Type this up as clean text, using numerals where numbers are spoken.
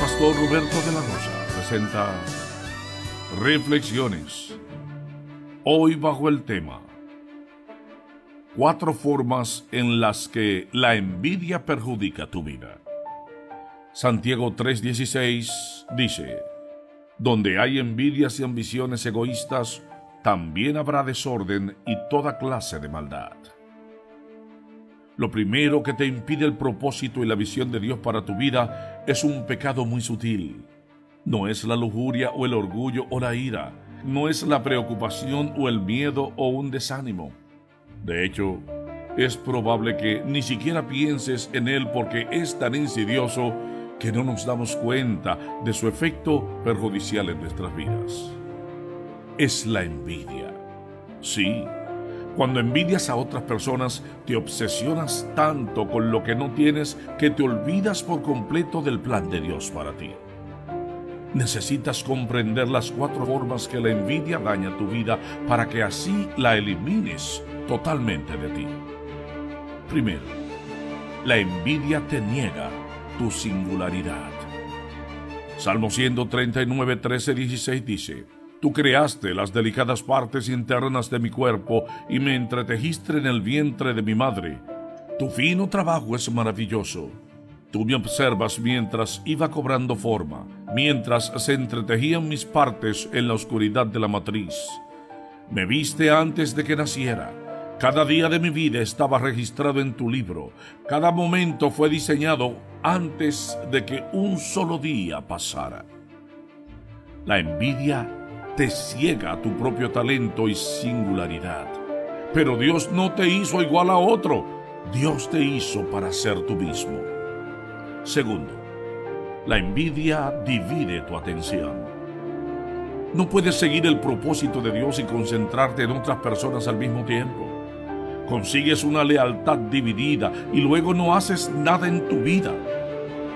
pastor Roberto de la Rosa presenta Reflexiones. Hoy bajo el tema 4 formas en las que la envidia perjudica tu vida. Santiago 3:16 dice: donde hay envidias y ambiciones egoístas, también habrá desorden y toda clase de maldad. Lo primero que te impide el propósito y la visión de Dios para tu vida es un pecado muy sutil. No es la lujuria o el orgullo o la ira, no es la preocupación o el miedo o un desánimo. De hecho, es probable que ni siquiera pienses en él porque es tan insidioso que no nos damos cuenta de su efecto perjudicial en nuestras vidas. Es la envidia. Sí, cuando envidias a otras personas, te obsesionas tanto con lo que no tienes que te olvidas por completo del plan de Dios para ti. Necesitas comprender las 4 formas que la envidia daña tu vida para que así la elimines totalmente de ti. Primero, la envidia te niega tu singularidad. Salmo 139, 13, 16 dice: tú creaste las delicadas partes internas de mi cuerpo y me entretejiste en el vientre de mi madre. Tu fino trabajo es maravilloso. Tú me observas mientras iba cobrando forma, mientras se entretejían mis partes en la oscuridad de la matriz. Me viste antes de que naciera. Cada día de mi vida estaba registrado en tu libro. Cada momento fue diseñado antes de que un solo día pasara. La envidia te ciega a tu propio talento y singularidad. Pero Dios no te hizo igual a otro. Dios te hizo para ser tú mismo. Segundo, la envidia divide tu atención. No puedes seguir el propósito de Dios y concentrarte en otras personas al mismo tiempo. Consigues una lealtad dividida y luego no haces nada en tu vida.